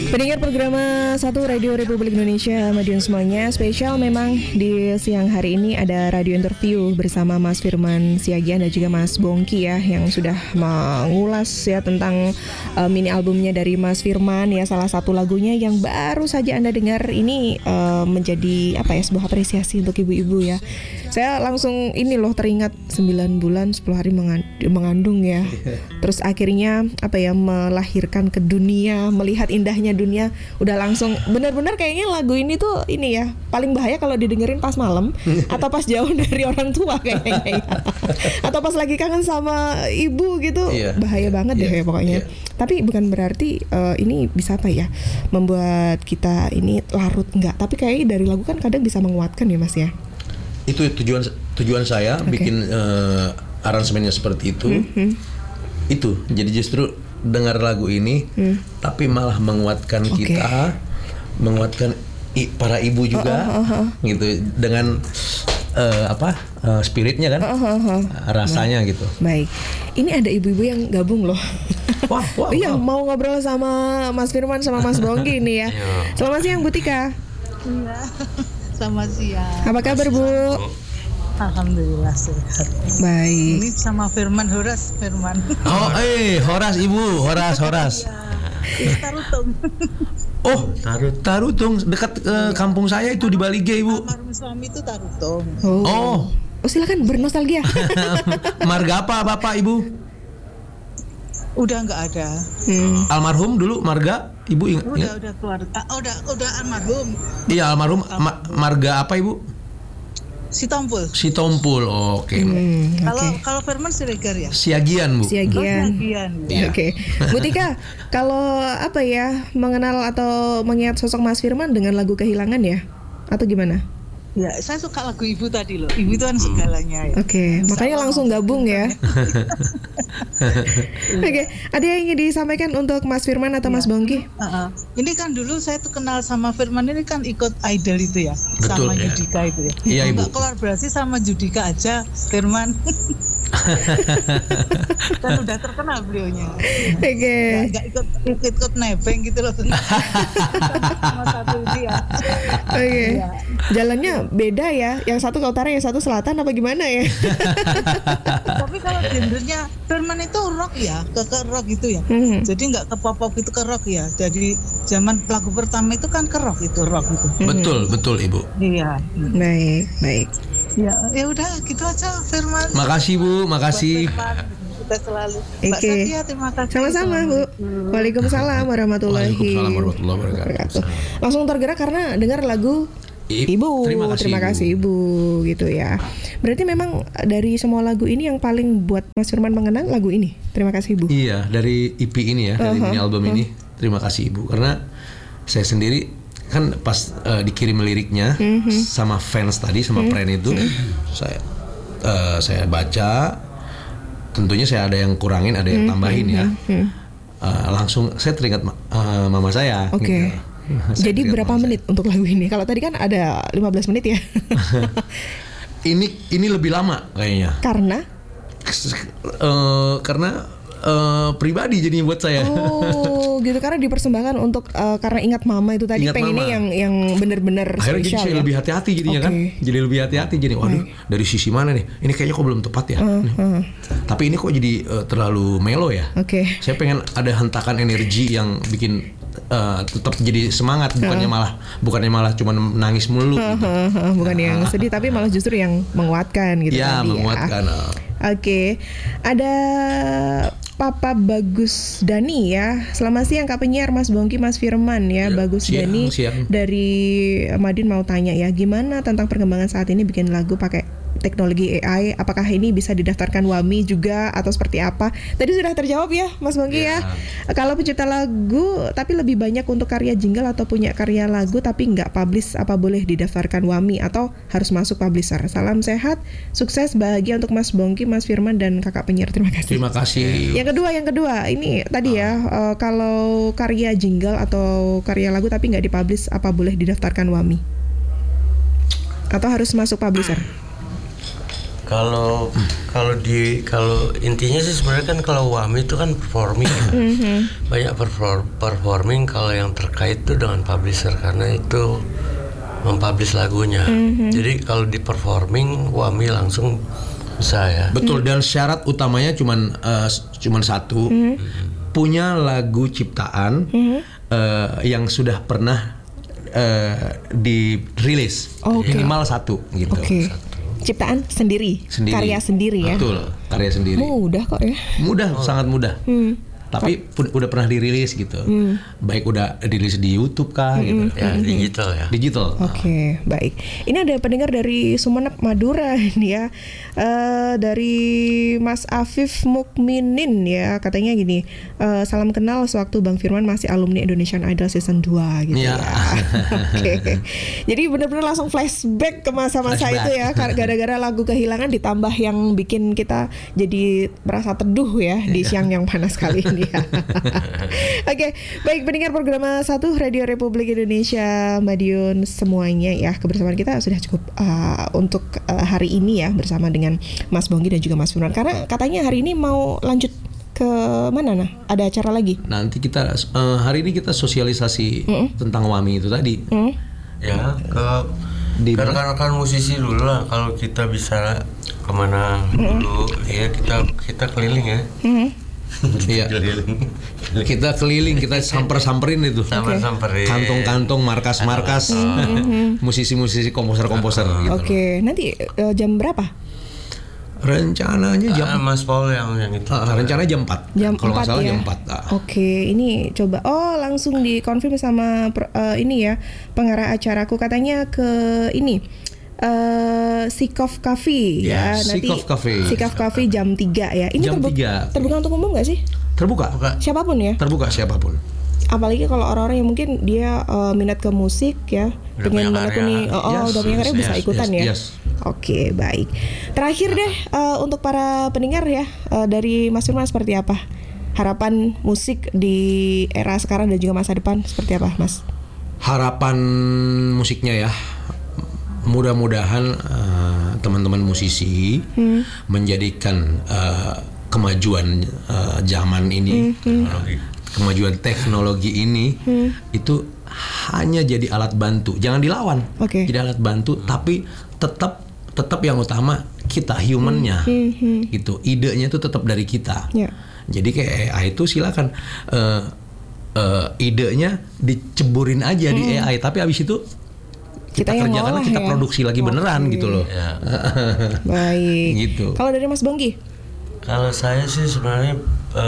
Pendengar program 1 Radio Republik Indonesia, Madiun semuanya. Spesial memang di siang hari ini ada radio interview bersama Mas Firman Siagian dan juga Mas Bongki ya, yang sudah mengulas ya tentang mini albumnya dari Mas Firman ya. Salah satu lagunya yang baru saja Anda dengar ini menjadi sebuah apresiasi untuk ibu-ibu ya. Saya langsung teringat 9 bulan 10 hari mengandung ya. Terus akhirnya melahirkan ke dunia, melihat indahnya dunia, udah langsung benar-benar kayaknya lagu ini tuh paling bahaya kalau didengerin pas malam atau pas jauh dari orang tua kayaknya ya. Atau pas lagi kangen sama ibu gitu, bahaya banget deh pokoknya. Tapi bukan berarti ini bisa membuat kita ini larut, enggak. Tapi kayaknya dari lagu kan kadang bisa menguatkan ya Mas ya. Itu tujuan saya bikin aransemennya seperti itu. Itu jadi justru dengar lagu ini tapi malah menguatkan kita, menguatkan para ibu juga gitu dengan spiritnya kan, rasanya gitu. Baik, ini ada ibu-ibu yang gabung loh. Wah. Iya, mau ngobrol sama Mas Firman sama Mas Bongki ini ya. Selamat siang Bu Tika. Iya. Selamat siang. Apa kabar Bu? Alhamdulillah sehat. Baik. Ini sama Firman Horas. Horas Ibu, Horas. Di Tarutung. Oh, Tarutung dekat kampung saya itu di Balige Ibu. Almarhum suami itu Tarutung. Oh, silakan bernostalgia. Marga apa Bapak Ibu? Udah nggak ada. Almarhum dulu marga Ibu ingat? Udah keluar. Udah almarhum. Iya almarhum. Marga apa Ibu? Sitompul. Oke. Kalau Firman Siregar ya? Siagian Bu. Siagian. Ya. Oke. Bu Tika, kalau mengenal atau mengingat sosok Mas Firman dengan lagu Kehilangan ya? Atau gimana? Ya, saya suka lagu Ibu tadi loh. Ibu itu kan segalanya ya. Oke, makanya langsung gabung ya. Oke, ada yang ingin disampaikan untuk Mas Firman atau Mas Bongki? Ini kan dulu saya tuh kenal sama Firman ini kan ikut Idol itu ya. Betul, sama Judika itu ya. Iya Ibu. Nggak kolaborasi sama Judika aja, Firman. Kan udah terkenal beliaunya. Oke. Nggak ikut nebeng gitu loh. Sama satu dia. Oke. Jalannya beda ya, yang satu ke utara, yang satu selatan, apa gimana ya? Tapi kalau gendernya Firman itu rock ya, ke rock gitu ya. Jadi nggak ke pop gitu, ke rock ya. Jadi zaman lagu pertama itu kan ke rock itu. Betul Ibu. Iya. Baik. Ya udah gitu aja Firman. Makasih Bu, makasih. Kita selalu. Oke. Terima kasih. Sama-sama Bu. Waalaikumsalam warahmatullahi wabarakatuh. Langsung tergerak karena dengar lagu Ibu, terima kasih Ibu gitu ya. Berarti memang dari semua lagu ini yang paling buat Mas Firman mengenang lagu ini. Terima kasih Ibu. Iya, dari EP ini ya, dari mini album ini. Terima kasih Ibu, karena saya sendiri kan pas dikirim liriknya sama fans tadi, sama friend itu, saya baca. Tentunya saya ada yang kurangin, ada yang tambahin ya. Langsung saya teringat mama saya. Oke. Gitu. Jadi berapa menit untuk lagu ini? Kalau tadi kan ada 15 menit ya. Ini lebih lama kayaknya. Karena pribadi jadinya buat saya. Oh, gitu, karena dipersembahkan untuk karena ingat mama itu tadi, pengennya yang benar-benar akhirnya spesial. Jadi saya lebih hati-hati jadinya kan. Jadi lebih hati-hati, jadi waduh, dari sisi mana nih? Ini kayaknya kok belum tepat ya. Tapi ini kok jadi terlalu melo ya. Saya pengen ada hentakan energi yang bikin tetap jadi semangat, bukannya malah cuma nangis mulu. Bukan yang sedih, tapi malah justru yang menguatkan gitu ya, tadi menguatkan. Oke. Ada Papa Bagus Dani ya. Selamat siang Kak Penyiar, Mas Bongki, Mas Firman ya. Bagus Dani dari Madiun mau tanya ya, gimana tentang perkembangan saat ini bikin lagu pakai teknologi AI, apakah ini bisa didaftarkan WAMI juga atau seperti apa? Tadi sudah terjawab ya Mas Bongki ya. Kalau pencipta lagu tapi lebih banyak untuk karya jingle atau punya karya lagu tapi nggak publish, apa boleh didaftarkan WAMI atau harus masuk publisher? Salam sehat, sukses, bahagia untuk Mas Bongki, Mas Firman dan Kakak Penyiar. Terima kasih. Terima kasih. Yang kedua ini tadi ya, kalau karya jingle atau karya lagu tapi nggak dipublish, apa boleh didaftarkan WAMI? Atau harus masuk publisher? Kalau intinya sih sebenarnya kan kalau WAMI itu kan performing, banyak performing kalau yang terkait itu dengan publisher karena itu mempublish lagunya. Jadi kalau di performing WAMI langsung bisa ya. Betul, dan syarat utamanya cuman satu, punya lagu ciptaan yang sudah pernah dirilis, minimal satu gitu. Ciptaan sendiri, karya sendiri ya. Betul, karya sendiri. Mudah kok ya. Mudah, sangat mudah. Tapi udah pernah dirilis gitu. Baik udah dirilis di YouTube kah gitu. Ya, digital ya. Digital. Oke, baik. Ini ada pendengar dari Sumeneb Madura ini ya. Dari Mas Afif Mukminin ya, katanya gini, salam kenal sewaktu Bang Firman masih alumni Indonesian Idol season 2 gitu ya. Oke. Jadi benar-benar langsung flashback ke masa-masa itu ya, gara-gara lagu Kehilangan ditambah yang bikin kita jadi merasa teduh ya di siang yang panas kali ini. Oke, baik pendengar program 1 Radio Republik Indonesia Madiun semuanya ya, kebersamaan kita sudah cukup untuk hari ini ya, bersama dengan Mas Bongki dan juga Mas Firman, karena katanya hari ini mau lanjut ke mana nah? Ada acara lagi? Nanti kita hari ini kita sosialisasi tentang WAMI itu tadi. Ya, ke rekan-rekan musisi dulu lah, kalau kita bisa kemana dulu ya, kita keliling ya. Iya. Kita keliling, kita samperin itu. Samperin. Kantong-kantong, markas-markas, musisi-musisi, komposer-komposer gitu. Oke, nanti jam berapa? Rencananya jam Mas Paul yang itu. Rencananya jam 4. Kalau nggak salah ya? jam 4. Oke, ini coba langsung dikonfirm sama ini ya, pengarah acaraku, katanya ke ini Sikov Cafe ya, nanti Sikov Cafe jam 3 ya. Ini jam 3. terbuka untuk umum nggak sih? Terbuka. Siapapun ya? Terbuka siapapun. Apalagi kalau orang-orang yang mungkin dia minat ke musik ya, pengen menekuni udah punya karya, bisa ikutan ya. Oke, baik. Terakhir deh untuk para pendengar ya, dari Mas Firman seperti apa harapan musik di era sekarang dan juga masa depan, seperti apa Mas? Harapan musiknya ya, mudah-mudahan teman-teman musisi menjadikan kemajuan zaman ini, kemajuan teknologi ini itu hanya jadi alat bantu, jangan dilawan. Jadi alat bantu, tapi tetap yang utama kita humannya, gitu. Idenya itu tetap dari kita. Jadi kayak AI itu silakan idenya diceburin aja di AI, tapi abis itu kita kerjakan, kita produksi lagi beneran gitu loh. Baik. Gitu. Kalau dari Mas Bongki? Kalau saya sih sebenarnya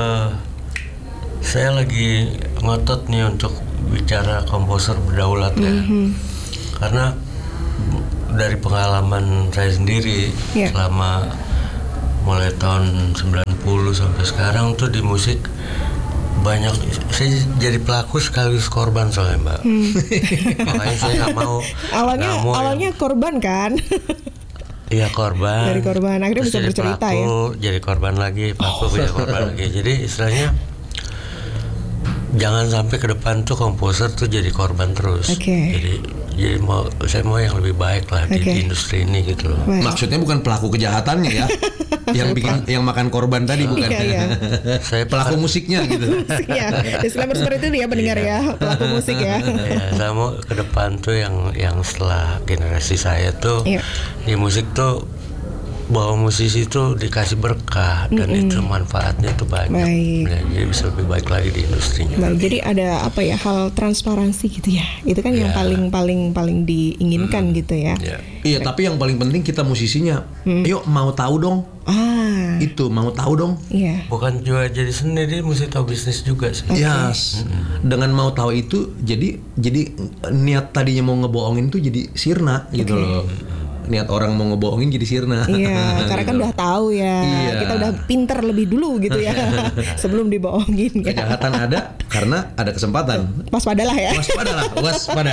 saya lagi ngotot nih untuk bicara komposer berdaulat ya. Karena dari pengalaman saya sendiri selama mulai tahun 90 sampai sekarang tuh di musik banyak, saya jadi pelaku sekaligus korban soalnya Mbak. Makanya saya nggak mau. Awalnya korban kan? Iya, korban. Dari korban akhirnya bisa bercerita pelaku, ya. Jadi korban lagi, pelaku jadi korban lagi. Jadi istilahnya jangan sampai ke depan tuh komposer tuh jadi korban terus. Jadi saya mau yang lebih baik lah di industri ini gitu loh. Maksudnya bukan pelaku kejahatannya ya, yang makan korban tadi bukan. Saya pelaku musiknya gitu. Disclaimer seperti itu ya pendengar ya, pelaku musik ya. Saya mau ke depan tuh yang setelah generasi saya tuh di musik tuh, bahwa musisi itu dikasih berkah dan itu manfaatnya tuh banyak. Jadi bisa lebih baik lagi di industrinya. Jadi ada apa ya, hal transparansi gitu ya. Itu kan yang paling diinginkan gitu ya. Iya, tapi yang paling penting kita musisinya, yuk mau tahu dong. Itu mau tahu dong. Bukan juga jadi seni, dia mesti tahu bisnis juga sih. Dengan mau tahu itu jadi niat tadinya mau ngebohongin tuh jadi sirna gitu loh. Niat orang mau ngebohongin jadi sirna. Karena kan udah tahu ya. Kita udah pinter lebih dulu gitu ya. Sebelum dibohongin. Kejahatan ada karena ada kesempatan. Waspadalah ya. Waspadalah.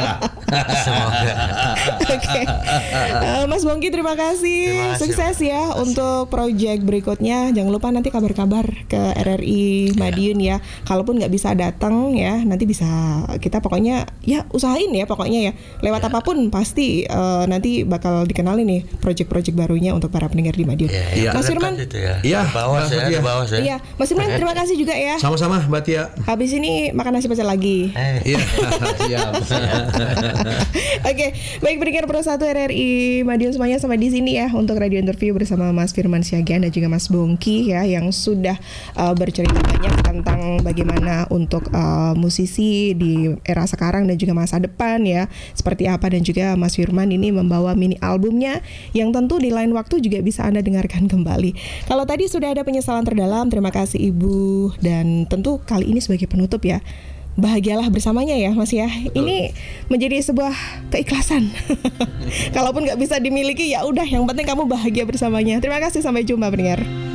Semoga. Oke. Mas Bongki terima kasih. Sukses ya untuk proyek berikutnya. Jangan lupa nanti kabar-kabar ke RRI Madiun ya. Kalaupun nggak bisa datang ya, nanti bisa kita pokoknya ya usahain ya pokoknya ya. Lewat apapun pasti nanti bakal dikenalin nih proyek-proyek barunya untuk para pendengar di Madiun. Mas Firman. Iya. Bawas ya. Iya, Mas Firman terima kasih juga ya. Sama-sama Mbak Tia. Habis ini makan nasi pecel lagi. Iya. Siap. Oke, baik pendengar Pro 1 RRI Madiun semuanya sampai di sini ya untuk radio interview bersama Mas Firman Siagian dan juga Mas Bongki ya yang sudah bercerita banyak tentang bagaimana untuk musisi di era sekarang dan juga masa depan ya. Seperti apa dan juga Mas Firman ini membawa mini albumnya yang tentu di lain waktu juga bisa Anda dengarkan kembali. Kalau tadi sudah ada penyesalan terdalam, terima kasih Ibu dan tentu kali ini sebagai penutup ya. Bahagialah bersamanya ya Mas ya. Ini menjadi sebuah keikhlasan. Kalaupun nggak bisa dimiliki ya udah yang penting kamu bahagia bersamanya. Terima kasih, sampai jumpa pendengar.